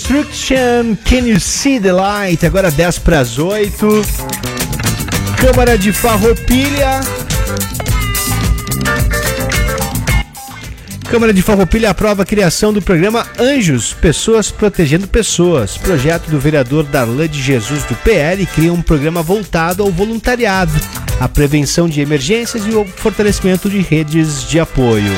Destruction, Can You See the Light? Agora 10 para as 8. Câmara de Farroupilha. Câmara de Farroupilha aprova a criação do programa Anjos, Pessoas Protegendo Pessoas. Projeto do vereador Darlan de Jesus do PL cria um programa voltado ao voluntariado, à prevenção de emergências e ao fortalecimento de redes de apoio.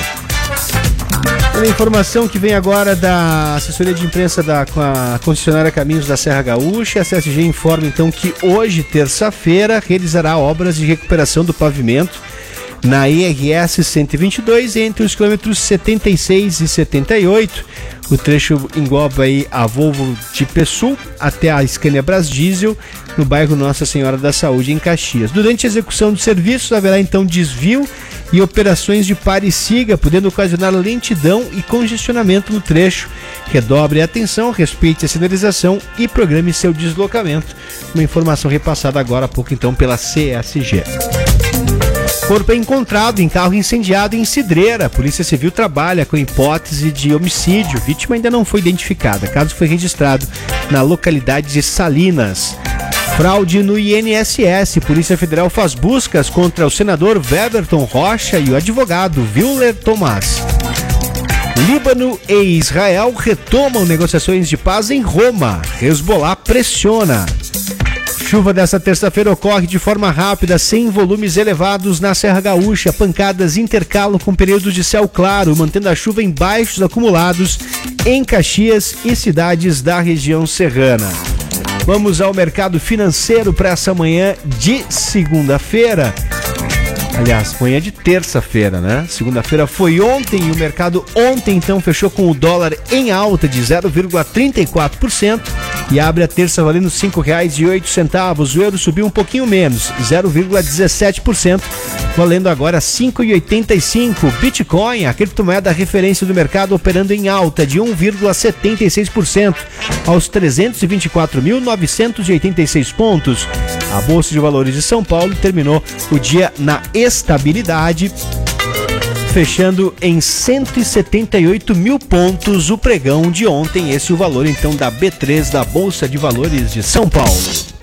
A informação que vem agora da assessoria de imprensa com a concessionária Caminhos da Serra Gaúcha, a CSG informa então que hoje, terça-feira, realizará obras de recuperação do pavimento na IRS 122 entre os quilômetros 76 e 78. O trecho engloba aí a Volvo de Pessul até a Scania Brasdiesel, no bairro Nossa Senhora da Saúde, em Caxias. Durante a execução dos serviços, haverá então desvio e operações de pare e siga, podendo ocasionar lentidão e congestionamento no trecho. Redobre a atenção, respeite a sinalização e programe seu deslocamento. Uma informação repassada agora há pouco então pela CSG. Corpo é encontrado em carro incendiado em Cidreira. A Polícia Civil trabalha com hipótese de homicídio. Vítima ainda não foi identificada. O caso foi registrado na localidade de Salinas. Fraude no INSS. Polícia Federal faz buscas contra o senador Weberton Rocha e o advogado Willer Tomás. Líbano e Israel retomam negociações de paz em Roma. Hezbollah pressiona. Chuva desta terça-feira ocorre de forma rápida, sem volumes elevados na Serra Gaúcha. Pancadas intercalam com períodos de céu claro, mantendo a chuva em baixos acumulados em Caxias e cidades da região serrana. Vamos ao mercado financeiro para essa manhã de segunda-feira. Aliás, manhã de terça-feira, né? Segunda-feira foi ontem e o mercado ontem então fechou com o dólar em alta de 0,34% e abre a terça valendo R$ 5,08. O euro subiu um pouquinho menos, 0,17%, valendo agora R$ 5,85. Bitcoin, a criptomoeda referência do mercado, operando em alta de 1,76% aos 324.986 pontos. A Bolsa de Valores de São Paulo terminou o dia na estabilidade, fechando em 178 mil pontos o pregão de ontem. Esse é o valor então da B3 da Bolsa de Valores de São Paulo.